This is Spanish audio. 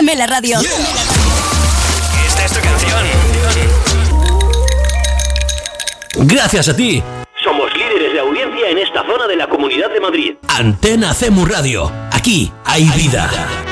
Ponme la radio. Yeah. Esta es tu canción. Gracias a ti. Somos líderes de audiencia en esta zona de la Comunidad de Madrid. Antena CEMU Radio. Aquí hay vida.